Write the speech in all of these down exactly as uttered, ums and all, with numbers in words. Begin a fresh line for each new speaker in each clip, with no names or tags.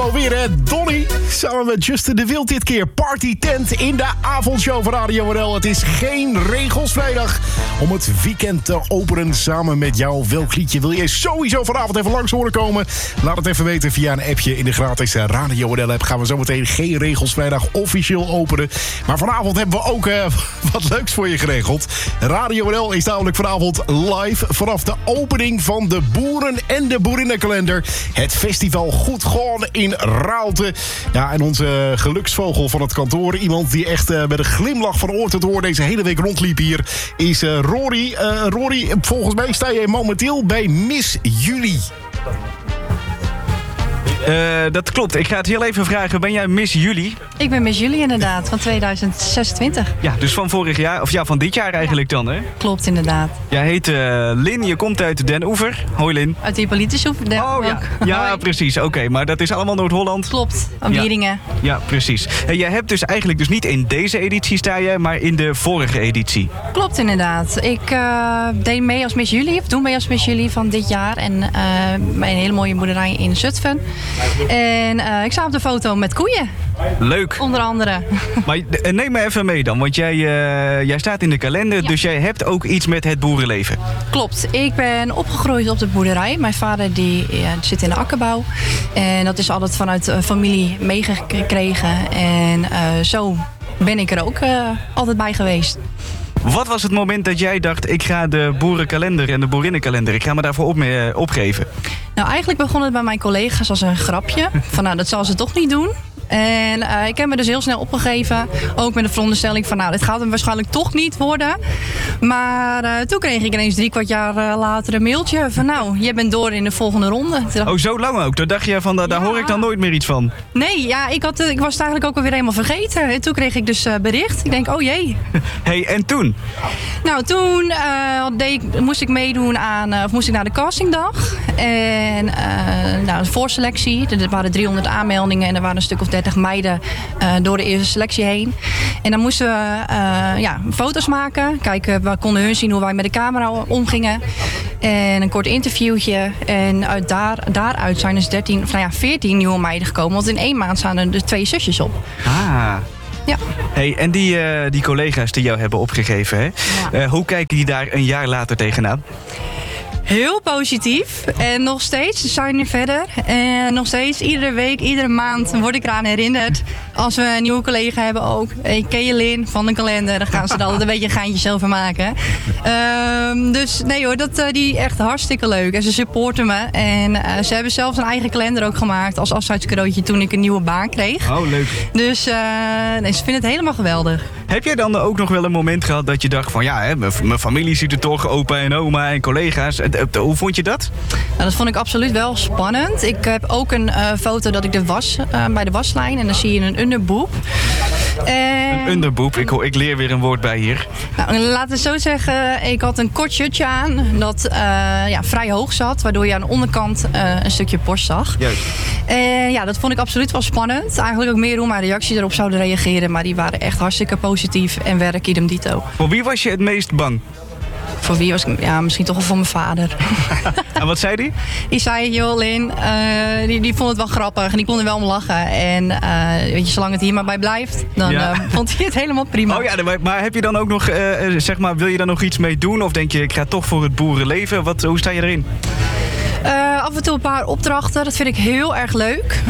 alweer, hè? Donny, samen met Justin de Wild dit keer. Party Tent in de avondshow van Radio N L. Het is geen regels vrijdag om het weekend te openen samen met jou. Welk liedje wil je sowieso vanavond even langs horen komen? Laat het even weten via een appje in de gratis Radio N L app. Gaan we zometeen geen regels vrijdag officieel openen. Maar vanavond hebben we ook uh, wat leuks voor je geregeld. Radio N L is namelijk vanavond live vanaf de opening van de Boeren- en de Boerinnenkalender. Het festival Goed Gewoon in Raalte. Ja, en onze geluksvogel van het kantoor, iemand die echt uh, met een glimlach van oor tot oor deze hele week rondliep hier, is uh, Rory. Uh, Rory, volgens mij sta je momenteel bij Miss Julie.
Uh, dat klopt. Ik ga het heel even vragen. Ben jij Miss Julie?
Ik ben Miss Julie inderdaad, van tweeduizend zesentwintig.
Ja, dus van vorig jaar, of ja, van dit jaar eigenlijk dan, hè?
Klopt, inderdaad.
Jij heet uh, Lin, je komt uit Den Oever. Hoi Lin.
Uit de Hippolytushoever.
Oh ja, ja precies. Oké, okay, maar dat is allemaal Noord-Holland?
Klopt, aan Wieringen.
Ja. ja, precies. En jij hebt dus eigenlijk dus niet in deze editie sta je, maar in de vorige editie.
Klopt, inderdaad. Ik uh, deed mee als Miss Julie, of doe mee als Miss Julie van dit jaar. En uh, bij een hele mooie boerderij in Zutphen. En uh, ik sta op de foto met koeien.
Leuk.
Onder andere.
Maar neem me even mee dan, want jij, uh, jij staat in de kalender, ja. Dus jij hebt ook iets met het boerenleven.
Klopt. Ik ben opgegroeid op de boerderij. Mijn vader die, ja, zit in de akkerbouw. En dat is altijd vanuit de familie meegekregen. En uh, zo ben ik er ook uh, altijd bij geweest.
Wat was het moment dat jij dacht, ik ga de boerenkalender en de boerinnenkalender, ik ga me daarvoor op, uh, opgeven?
Nou, eigenlijk begon het bij mijn collega's als een grapje. Van nou, dat zal ze toch niet doen. En uh, ik heb me dus heel snel opgegeven. Ook met de veronderstelling van nou, dit gaat hem waarschijnlijk toch niet worden. Maar uh, toen kreeg ik ineens drie kwart jaar uh, later een mailtje van nou, je bent door in de volgende ronde.
Oh, zo lang ook? Toen dacht je van, daar ja. hoor ik dan nooit meer iets van?
Nee, ja, ik, had, ik was het eigenlijk ook alweer helemaal vergeten. En toen kreeg ik dus uh, bericht. Ik denk, oh jee.
Hey, en toen?
Nou, toen uh, deed ik, moest ik meedoen aan, uh, of moest ik naar de castingdag. En uh, nou, de voorselectie. Er waren driehonderd aanmeldingen en er waren een stuk of dertig meiden uh, door de eerste selectie heen. En dan moesten we uh, ja, foto's maken. Kijken, we konden hun zien hoe wij met de camera omgingen. En een kort interviewtje. En uit daar, daaruit zijn dus dertien, of nou ja, veertien nieuwe meiden gekomen. Want in één maand staan er dus twee zusjes op.
Ah.
Ja.
Hey, en die, uh, die collega's die jou hebben opgegeven, hè? Ja. Uh, hoe kijken die daar een jaar later tegenaan?
Heel positief. En nog steeds, ze zijn nu verder. En nog steeds, iedere week, iedere maand word ik eraan herinnerd. Als we een nieuwe collega hebben ook. Hey, ken je Lin van de kalender? Dan gaan ze er altijd een beetje geintjes over maken. Um, dus nee hoor, dat, uh, die echt hartstikke leuk. En ze supporten me. En uh, ze hebben zelfs een eigen kalender ook gemaakt als afscheidscadeautje toen ik een nieuwe baan kreeg.
Oh, leuk.
Dus uh, nee, ze vinden het helemaal geweldig.
Heb jij dan ook nog wel een moment gehad dat je dacht van ja, hè, mijn familie ziet er toch, opa en oma en collega's. Hoe vond je dat?
Nou, dat vond ik absoluut wel spannend. Ik heb ook een uh, foto dat ik de was uh, bij de waslijn en dan zie je een underboob. En...
Een underboob, ik, ik leer weer een woord bij hier.
Nou, laten we zo zeggen, ik had een kort shirtje aan dat uh, ja, vrij hoog zat, waardoor je aan de onderkant uh, een stukje borst zag.
Juist.
En ja, dat vond ik absoluut wel spannend. Eigenlijk ook meer hoe mijn reacties erop zouden reageren, maar die waren echt hartstikke positief en werk idem dito.
Voor wie was je het meest bang?
Voor wie was ik? Ja, misschien toch wel voor mijn vader.
En wat zei die?
Die zei, joh Lin, uh, die, die vond het wel grappig en die kon er wel om lachen. En uh, weet je, zolang het hier maar bij blijft, dan ja. uh, vond hij het helemaal prima.
Oh ja, maar, maar heb je dan ook nog, uh, zeg maar, wil je daar nog iets mee doen? Of denk je, ik ga toch voor het boerenleven? Wat, hoe sta je erin?
Uh, af en toe een paar opdrachten, dat vind ik heel erg leuk.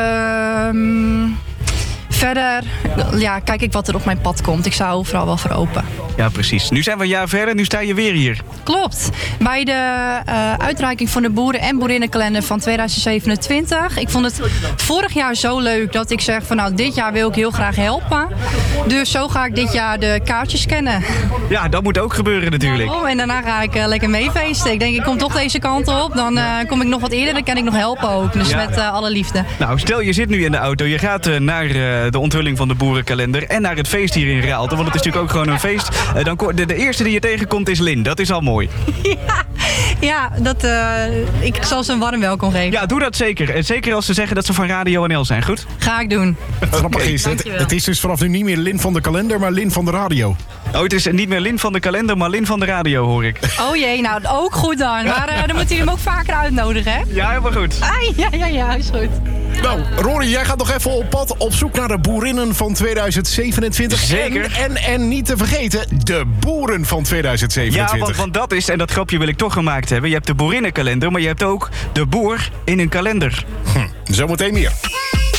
Uh, Verder, ja, kijk ik wat er op mijn pad komt. Ik sta overal wel voor open.
Ja, precies. Nu zijn we een jaar verder, nu sta je weer hier.
Klopt. Bij de uh, uitreiking van de Boeren- en Boerinnenkalender van tweeduizend zevenentwintig. Ik vond het vorig jaar zo leuk dat ik zeg van nou, dit jaar wil ik heel graag helpen. Dus zo ga ik dit jaar de kaartjes scannen.
Ja, dat moet ook gebeuren natuurlijk.
Oh, en daarna ga ik uh, lekker meefeesten. Ik denk, ik kom toch deze kant op. Dan uh, kom ik nog wat eerder, dan kan ik nog helpen ook. Dus ja. met uh, alle liefde.
Nou, stel je zit nu in de auto. Je gaat uh, naar uh, de onthulling van de boerenkalender en naar het feest hier in Raalte. Want het is natuurlijk ook gewoon een feest. Uh, dan, de, de eerste die je tegenkomt is Lin. Dat is al mooi.
Ja, ja dat, uh, ik zal ze een warm welkom geven.
Ja, doe dat zeker. En zeker als ze zeggen dat ze van Radio N L zijn, goed?
Ga ik doen.
Grappig is, het, het is dus vanaf nu niet meer Lin van de kalender, maar Lin van de radio.
Oh, het is niet meer Lin van de kalender, maar Lin van de radio, hoor ik.
Oh jee, nou ook goed dan. Maar uh, dan moet u hem ook vaker uitnodigen, hè?
Ja, helemaal goed.
Ah, ja, ja, ja, is goed.
Nou, Rory, jij gaat nog even op pad op zoek naar de boerinnen van tweeduizend zevenentwintig.
Zeker.
En, en, en niet te vergeten, de boeren van tweeduizend zevenentwintig.
Ja, want, want dat is, en dat grapje wil ik toch gemaakt hebben. Je hebt de boerinnenkalender, maar je hebt ook de boer in een kalender.
Hm, zometeen meer.